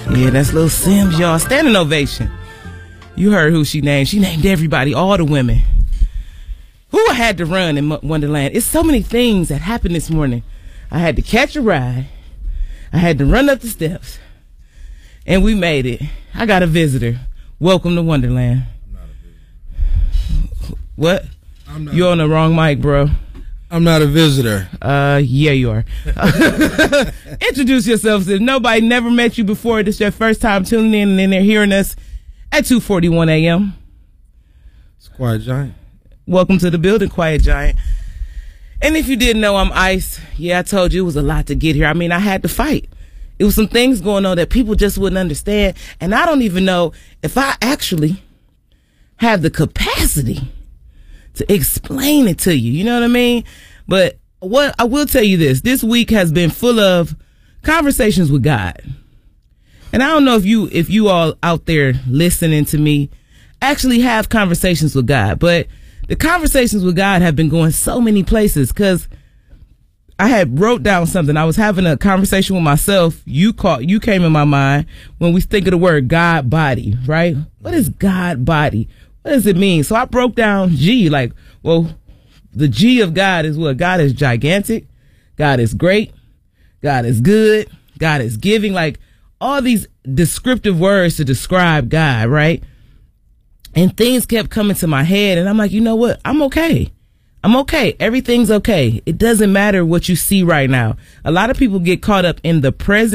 Yeah, that's Lil Sims, y'all. Standing ovation. You heard who she named. She named everybody, all the women. Who I had to run in Wonderland. It's so many things that happened this morning. I had to catch a ride. I had to run up the steps. And we made it. I got a visitor. Welcome to Wonderland. I'm not a visitor. What? You're on the wrong mic, bro. I'm not a visitor. Yeah, you are. Introduce yourselves. If nobody never met you before, this is your first time tuning in and then they're hearing us at 2:41 a.m. It's Quiet Giant. Welcome to the building, Quiet Giant. And if you didn't know, I'm Ice. Yeah, I told you it was a lot to get here. I mean, I had to fight. It was some things going on that people just wouldn't understand. And I don't even know if I actually have the capacity to explain it to you. You know what I mean? But what I will tell you this week has been full of conversations with God. And I don't know if you all out there listening to me actually have conversations with God, but the conversations with God have been going so many places because I had wrote down something. I was having a conversation with myself. You came in my mind when we think of the word God body, right? What is God body? What does it mean? So I broke down G, like, well, the G of God is what? God is gigantic. God is great. God is good. God is giving, like all these descriptive words to describe God, right? And things kept coming to my head and I'm like, you know what? I'm okay. I'm okay. Everything's okay. It doesn't matter what you see right now. A lot of people get caught up in the present.